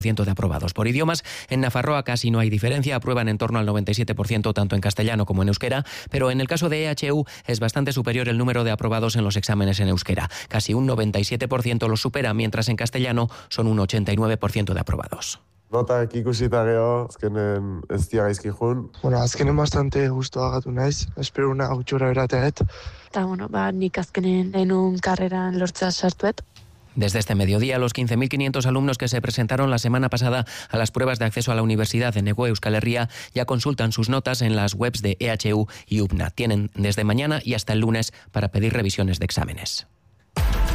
de aprobados. Por idiomas, en Nafarroa casi no hay diferencia, aprueban en torno al 97% tanto en castellano como en euskera, pero en el caso de EHU es bastante superior el número de aprobados en los exámenes en euskera. Casi un 97% los supera, mientras en castellano son un 89% de aprobados. Notak ikusita gero, azkenen ez dira gaizki jun. Azkenen bastante gustuagatu naiz, espero una gutxora berateet. Eta, nik azkenen enun karreran lortzea sartuet. Desde este mediodía, los 15.500 alumnos que se presentaron la semana pasada a las pruebas de acceso a la universidad de Negó Euskal Herria ya consultan sus notas en las webs de EHU y UPNA. Tienen desde mañana y hasta el lunes para pedir revisiones de exámenes.